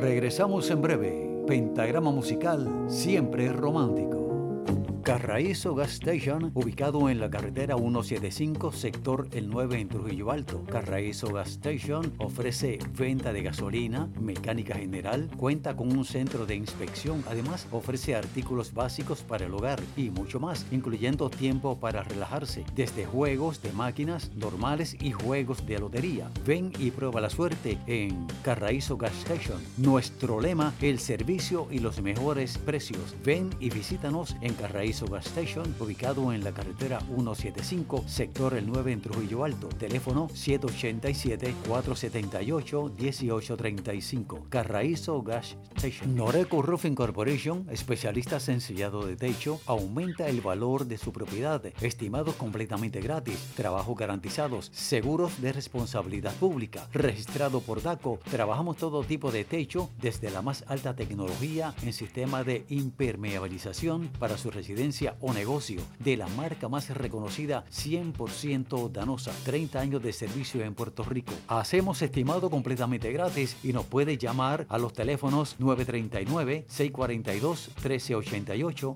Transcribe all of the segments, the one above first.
Regresamos en breve. Pentagrama musical siempre romántico. Carraízo Gas Station, ubicado en la carretera 175, sector El 9 en Trujillo Alto. Carraízo Gas Station ofrece venta de gasolina, mecánica general, cuenta con un centro de inspección, además ofrece artículos básicos para el hogar y mucho más, incluyendo tiempo para relajarse, desde juegos de máquinas normales y juegos de lotería. Ven y prueba la suerte en Carraízo Gas Station. Nuestro lema, el servicio y los mejores precios. Ven y visítanos en Carraízo Gas Station, ubicado en la carretera 175, sector El 9 en Trujillo Alto. Teléfono 787-478-1835. Carraízo Gas Station. Noreco Roofing Corporation, especialistas en sellado de techo, aumenta el valor de su propiedad. Estimados completamente gratis, trabajos garantizados, seguros de responsabilidad pública, registrado por DACO. Trabajamos todo tipo de techo, desde la más alta tecnología en sistema de impermeabilización para su residencia o negocio, de la marca más reconocida 100% danosa. 30 años de servicio en Puerto Rico. Hacemos estimado completamente gratis y nos puede llamar a los teléfonos 939-642-1388,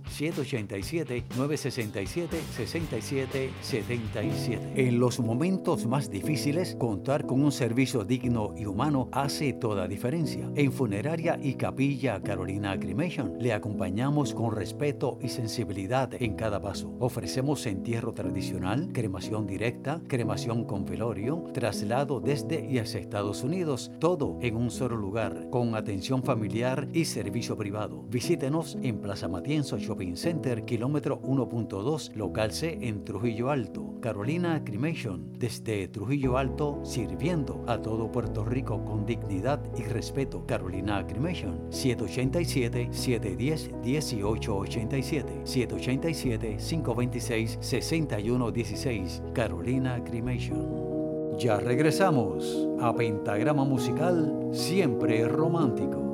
787-967-6777. En los momentos más difíciles, contar con un servicio digno y humano hace toda diferencia. En Funeraria y Capilla Carolina Cremation le acompañamos con respeto y sensibilidad en cada paso. Ofrecemos entierro tradicional, cremación directa, cremación con velorio, traslado desde y hacia Estados Unidos, todo en un solo lugar, con atención familiar y servicio privado. Visítenos en Plaza Matienzo Shopping Center, kilómetro 1.2, local C en Trujillo Alto. Carolina Cremation, desde Trujillo Alto, sirviendo a todo Puerto Rico con dignidad y respeto. Carolina Cremation, 787-710-1887, 787-526-6116. Carolina Cremation. Ya regresamos a Pentagrama Musical Siempre Romántico.